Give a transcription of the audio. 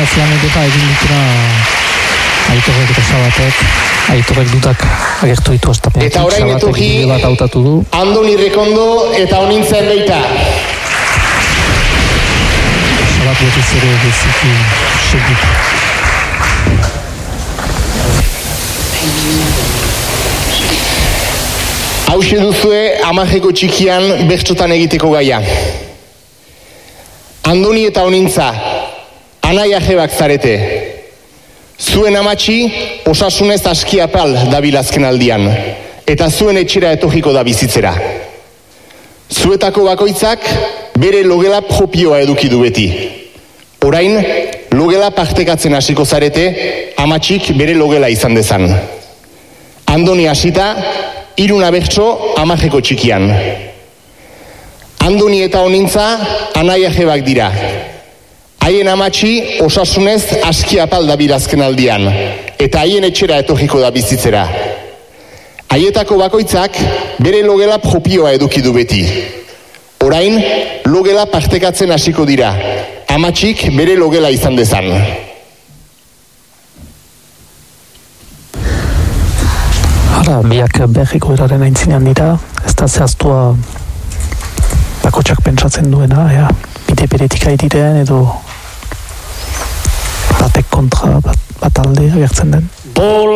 atzean eta egin dutena Aitorrek eta Sabatek, Aitorrek dudak agertu ditu ostapenetik. Eta orain etorri bat hautatu du. Andoni Rekondo eta Onintzen baita. Sabat berriz ere beziki segit. Hauxe duzue Amajeko txikian bertsotan egiteko gaia. Andoni eta Onintza, anaia jebak zarete. Zuen amatxi osasunez askiapal dabil azken aldian, eta zuen etxera etorriko da bizitzera. Zuetako bakoitzak bere logela propioa eduki du beti. Orain, logela partekatzen hasiko zarete, amatxik bere logela izan dezan. Andoni hasita, 3 abertso Amajeko txikian. Andoni eta Onintza anaia jebak dira. Haien amatxi osasunez askiapal dabil azken aldian, eta haien etxera etorriko da bizitzera. Haietako bakoitzak bere logela propioa eduki du beti. Orain, logela partekatzen hasiko dira, amatxik bere logela izan dezan. Hala, biak Berriko eraren aintzinean dira, ez da zehaztua bakotxak pentsatzen duena, bide beretik diren edo batek kontra bat alde agertzen den.